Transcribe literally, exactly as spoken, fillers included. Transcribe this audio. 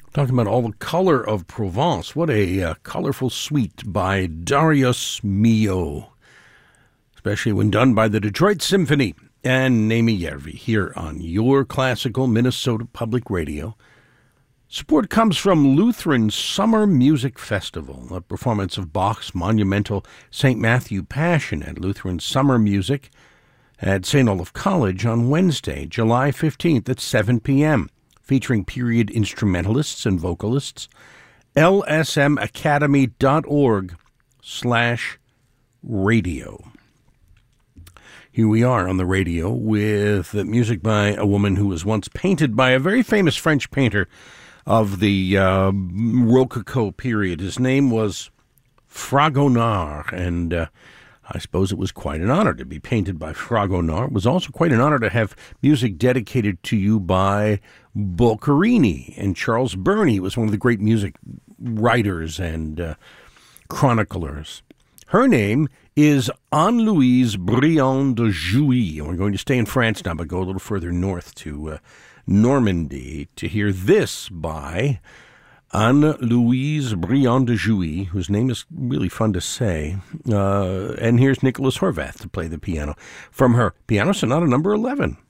Talking about all the color of Provence. What a uh, colorful suite by Darius Milhaud, especially when done by the Detroit Symphony and Naomi Järvi here on your classical Minnesota Public Radio. Support comes from Lutheran Summer Music Festival, a performance of Bach's monumental Saint Matthew Passion at Lutheran Summer Music at Saint Olaf College on Wednesday, July fifteenth at seven p.m., featuring period instrumentalists and vocalists. lsmacademy.org slash radio. Here we are on the radio with music by a woman who was once painted by a very famous French painter of the uh, Rococo period. His name was Fragonard, and uh, I suppose it was quite an honor to be painted by Fragonard. It was also quite an honor to have music dedicated to you by Boccherini and Charles Burney was one of the great music writers and uh, chroniclers. Her name is Anne-Louise Briand de Jouy, and we're going to stay in France now, but go a little further north to uh, Normandy to hear this by Anne-Louise Briand de Jouy, whose name is really fun to say. Uh, and here's Nicholas Horvath to play the piano from her Piano Sonata number eleven.